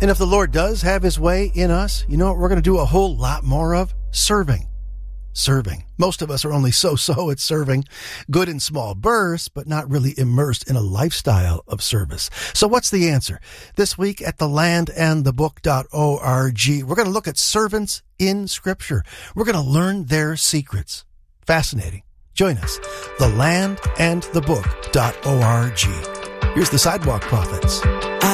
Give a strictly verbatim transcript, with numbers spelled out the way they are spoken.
And if the Lord does have his way in us, you know what we're going to do a whole lot more of? Serving. Serving. Most of us are only so-so at serving, good in small bursts, but not really immersed in a lifestyle of service. So what's the answer? This week at the land and the book dot org, we're going to look at servants in Scripture. We're going to learn their secrets. Fascinating. Join us, the land and the book dot org. Here's the Sidewalk Prophets.